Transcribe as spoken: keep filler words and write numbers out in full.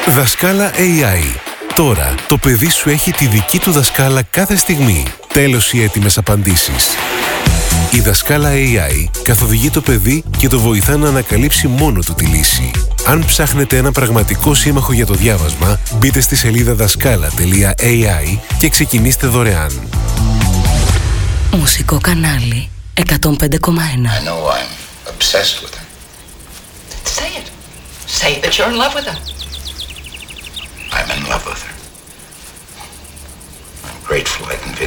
Δασκάλα έι άι. Τώρα το παιδί σου έχει τη δική του δασκάλα κάθε στιγμή. Τέλος οι έτοιμες απαντήσεις. Η Δασκάλα έι άι καθοδηγεί το παιδί και το βοηθά να ανακαλύψει μόνο του τη λύση. Αν ψάχνετε ένα πραγματικό σύμμαχο για το διάβασμα, μπείτε στη σελίδα δασκάλα τελεία έι άι και ξεκινήστε δωρεάν. Μουσικό κανάλι εκατόν πέντε κόμμα ένα. I know I'm obsessed with her. Say it. Say that you're in love with her. I'm in love with her. I'm grateful I can be